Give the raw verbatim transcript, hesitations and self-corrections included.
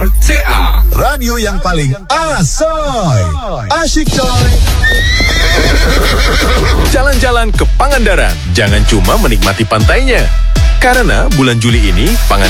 T A Radio yang paling asoy. Asyik coy. Jalan-jalan ke Pangandaran, jangan cuma menikmati pantainya. Karena bulan Juli ini, Pangandaran